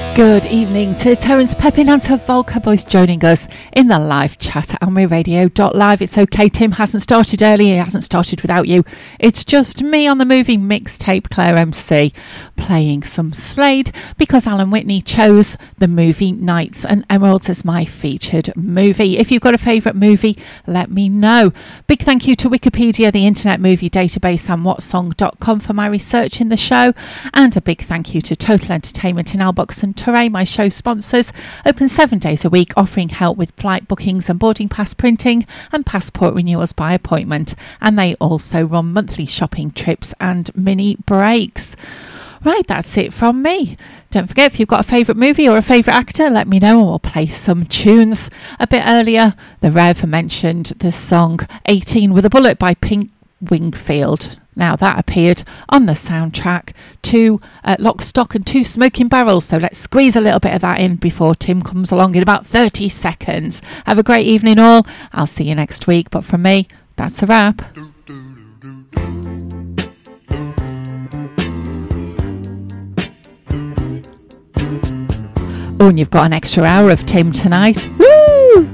Good evening to Terence Pepin and to Volker Boyce joining us in the live chat at AmRadio.live. It's okay, Tim hasn't started early, he hasn't started without you. It's just me on the movie mixtape, Claire MC, playing some Slade because Alan Whitney chose the movie Knights and Emeralds as my featured movie. If you've got a favourite movie, let me know. Big thank you to Wikipedia, the Internet Movie Database, and whatsong.com for my research in the show. And a big thank you to Total Entertainment in Albox and Torre, my show sponsors. Open 7 days a week, offering help with flight bookings and boarding pass printing and passport renewals by appointment. And they also run monthly shopping trips and mini breaks. Right, that's it from me. Don't forget, if you've got a favourite movie or a favourite actor, let me know and we'll play some tunes. A bit earlier, the Rev mentioned the song 18 with a Bullet by Pink Wingfield. Now, that appeared on the soundtrack to Lock, Stock and Two Smoking Barrels. So let's squeeze a little bit of that in before Tim comes along in about 30 seconds. Have a great evening all. I'll see you next week. But from me, that's a wrap. Oh, and you've got an extra hour of Tim tonight.